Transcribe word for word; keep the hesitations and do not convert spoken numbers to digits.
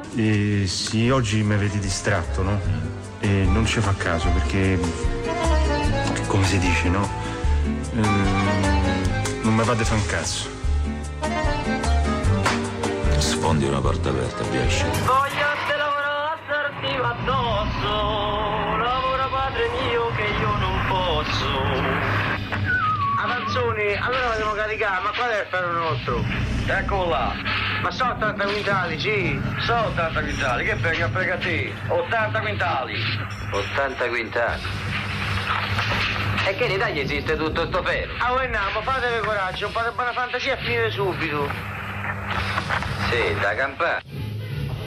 Eh, sì, oggi mi avete distratto, no? E non ci fa caso perché, come si dice, no? Ehm, non mi fate fa un cazzo. Sfondi una porta aperta, piace. Voglio te lavorare assertivo addosso, lavora padre mio che io non posso. Avanzoni, allora dobbiamo caricare, ma qual è il ferro nostro? Eccolo là. Ma sono ottanta quintali, sì. Sono ottanta quintali, che frega, frega te? ottanta quintali. ottanta quintali. E che in Italia esiste tutto sto ferro? Ah, voi andiamo, fatevi coraggio, un po' di buona fantasia e finire subito. Sì, da campare.